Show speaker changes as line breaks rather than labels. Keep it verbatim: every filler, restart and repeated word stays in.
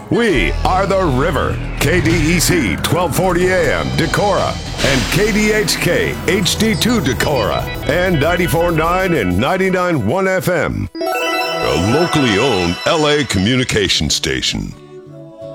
We are the River, K D E C twelve forty A M Decorah, and K D H K H D two Decorah, and ninety-four point nine and ninety-nine point one F M. A locally owned L A communication station.